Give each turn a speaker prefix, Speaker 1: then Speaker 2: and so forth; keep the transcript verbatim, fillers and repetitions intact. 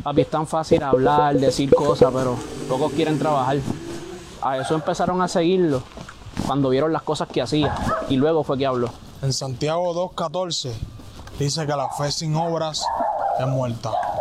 Speaker 1: Papi, es tan fácil hablar, decir cosas, pero pocos quieren trabajar. A eso empezaron a seguirlo cuando vieron las cosas que hacía y luego fue que habló.
Speaker 2: En Santiago dos catorce dice que la fe sin obras es muerta.